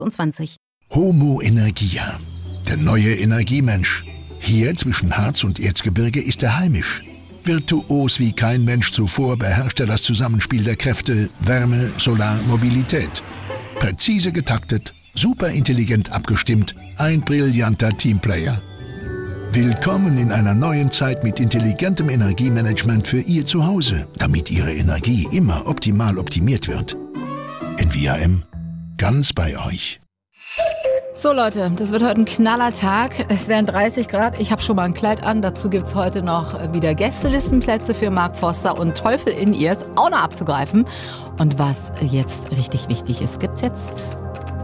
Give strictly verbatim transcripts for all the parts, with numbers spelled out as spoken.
zwanzig. Homo Energia, der neue Energiemensch. Hier zwischen Harz und Erzgebirge ist er heimisch. Virtuos wie kein Mensch zuvor beherrscht er das Zusammenspiel der Kräfte Wärme, Solar, Mobilität. Präzise getaktet, superintelligent abgestimmt, ein brillanter Teamplayer. Willkommen in einer neuen Zeit mit intelligentem Energiemanagement für Ihr Zuhause, damit Ihre Energie immer optimal optimiert wird. N V A M, ganz bei euch. So Leute, das wird heute ein knaller Tag. Es wären dreißig Grad. Ich habe schon mal ein Kleid an. Dazu gibt es heute noch wieder Gästelistenplätze für Mark Forster und Teufel in Ears auch noch abzugreifen. Und was jetzt richtig wichtig ist, gibt's jetzt.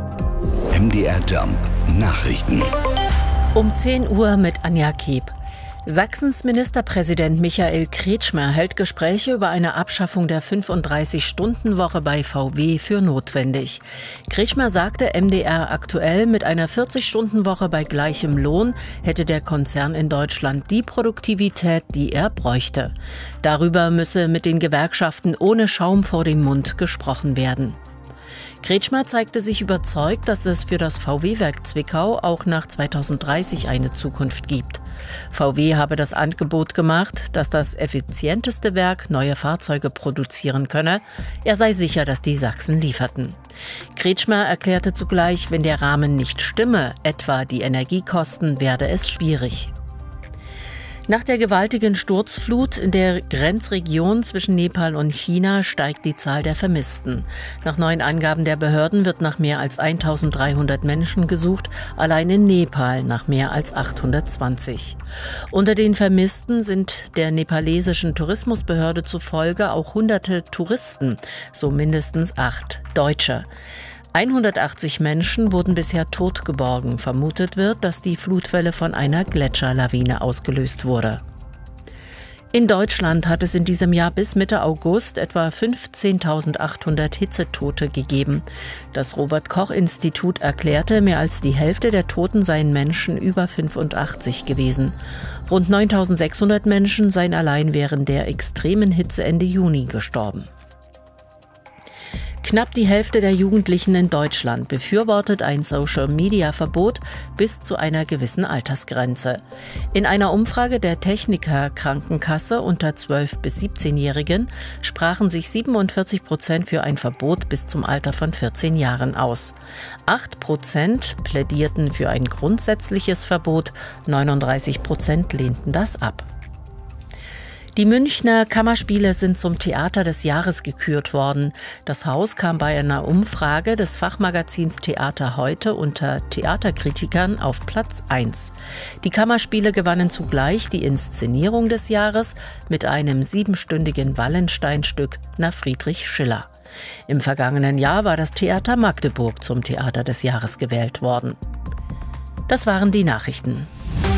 M D R Jump Nachrichten. Um zehn Uhr mit Anja Keb. Sachsens Ministerpräsident Michael Kretschmer hält Gespräche über eine Abschaffung der fünfunddreißig-Stunden-Woche bei V W für notwendig. Kretschmer sagte M D R aktuell, mit einer vierzig-Stunden-Woche bei gleichem Lohn hätte der Konzern in Deutschland die Produktivität, die er bräuchte. Darüber müsse mit den Gewerkschaften ohne Schaum vor dem Mund gesprochen werden. Kretschmer zeigte sich überzeugt, dass es für das V W-Werk Zwickau auch nach zweitausenddreißig eine Zukunft gibt. V W habe das Angebot gemacht, dass das effizienteste Werk neue Fahrzeuge produzieren könne. Er sei sicher, dass die Sachsen lieferten. Kretschmer erklärte zugleich, wenn der Rahmen nicht stimme, etwa die Energiekosten, werde es schwierig. Nach der gewaltigen Sturzflut in der Grenzregion zwischen Nepal und China steigt die Zahl der Vermissten. Nach neuen Angaben der Behörden wird nach mehr als eintausenddreihundert Menschen gesucht, allein in Nepal nach mehr als achthundertzwanzig. Unter den Vermissten sind der nepalesischen Tourismusbehörde zufolge auch hunderte Touristen, so mindestens acht Deutsche. hundertachtzig Menschen wurden bisher tot geborgen. Vermutet wird, dass die Flutwelle von einer Gletscherlawine ausgelöst wurde. In Deutschland hat es in diesem Jahr bis Mitte August etwa fünfzehntausendachthundert Hitzetote gegeben. Das Robert-Koch-Institut erklärte, mehr als die Hälfte der Toten seien Menschen über fünfundachtzig gewesen. Rund neuntausendsechshundert Menschen seien allein während der extremen Hitze Ende Juni gestorben. Knapp die Hälfte der Jugendlichen in Deutschland befürwortet ein Social-Media-Verbot bis zu einer gewissen Altersgrenze. In einer Umfrage der Techniker Krankenkasse unter zwölf- bis siebzehnjährigen sprachen sich siebenundvierzig Prozent für ein Verbot bis zum Alter von vierzehn Jahren aus. acht Prozent plädierten für ein grundsätzliches Verbot, neununddreißig Prozent lehnten das ab. Die Münchner Kammerspiele sind zum Theater des Jahres gekürt worden. Das Haus kam bei einer Umfrage des Fachmagazins Theater heute unter Theaterkritikern auf Platz eins. Die Kammerspiele gewannen zugleich die Inszenierung des Jahres mit einem siebenstündigen Wallenstein-Stück nach Friedrich Schiller. Im vergangenen Jahr war das Theater Magdeburg zum Theater des Jahres gewählt worden. Das waren die Nachrichten.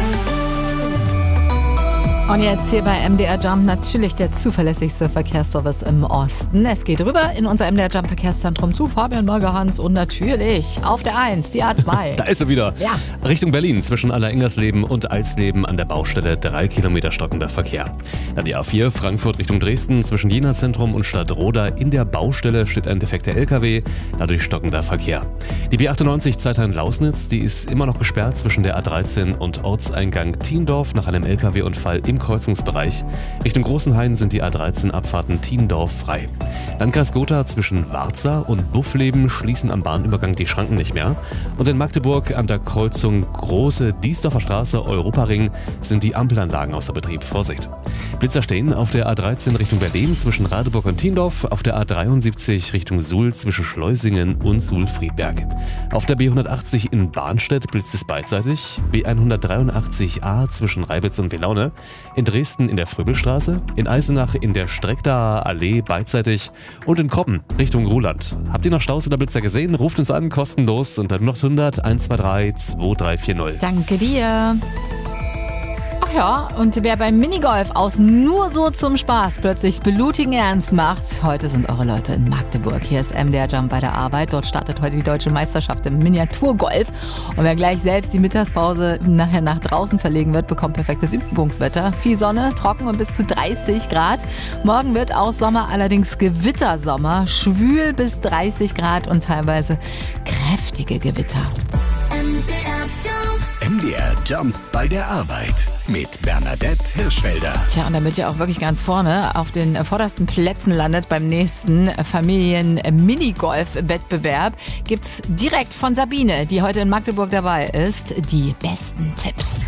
Und jetzt hier bei M D R Jump natürlich der zuverlässigste Verkehrsservice im Osten. Es geht rüber in unser M D R Jump Verkehrszentrum zu Fabian Molgerhans und natürlich auf der eins, die A zwei. Da ist er wieder. Ja. Richtung Berlin zwischen Allerengersleben und Alsleben an der Baustelle drei Kilometer stockender Verkehr. Dann die A vier Frankfurt Richtung Dresden zwischen Jena Zentrum und Stadtroda. In der Baustelle steht ein defekter L K W, dadurch stockender Verkehr. Die B achtundneunzig Zeithain-Lausnitz, die ist immer noch gesperrt zwischen der A dreizehn und Ortseingang Thiendorf nach einem L K W-Unfall im Kreuzungsbereich. Richtung Großenhain sind die A dreizehn Abfahrten Thiendorf frei. Landkreis Gotha zwischen Warza und Buffleben schließen am Bahnübergang die Schranken nicht mehr. Und in Magdeburg an der Kreuzung Große Diesdorfer Straße Europaring sind die Ampelanlagen außer Betrieb. Vorsicht! Blitzer stehen auf der A dreizehn Richtung Berlin zwischen Radeburg und Thiendorf, auf der A dreiundsiebzig Richtung Suhl zwischen Schleusingen und Suhl-Friedberg. Auf der B hundertachtzig in Barnstedt blitzt es beidseitig, B hundertdreiundachtzig A zwischen Reibitz und Welaune, in Dresden in der Fröbelstraße, in Eisenach in der Streckdaer Allee beidseitig und in Kroppen Richtung Ruhland. Habt ihr noch Staus oder Blitzer gesehen? Ruft uns an, kostenlos unter null acht hundert eins zwei drei zwei drei vier null. Danke dir. Ach ja, und wer beim Minigolf aus nur so zum Spaß plötzlich blutigen Ernst macht, heute sind eure Leute in Magdeburg. Hier ist M D R Jump bei der Arbeit. Dort startet heute die Deutsche Meisterschaft im Miniaturgolf. Und wer gleich selbst die Mittagspause nachher nach draußen verlegen wird, bekommt perfektes Übungswetter. Viel Sonne, trocken und bis zu dreißig Grad. Morgen wird auch Sommer, allerdings Gewittersommer. Schwül bis dreißig Grad und teilweise kräftige Gewitter. M D R Jump bei der Arbeit mit Bernadette Hirschfelder. Tja, und damit ihr auch wirklich ganz vorne auf den vordersten Plätzen landet beim nächsten Familien-Minigolf-Wettbewerb, gibt's direkt von Sabine, die heute in Magdeburg dabei ist, die besten Tipps.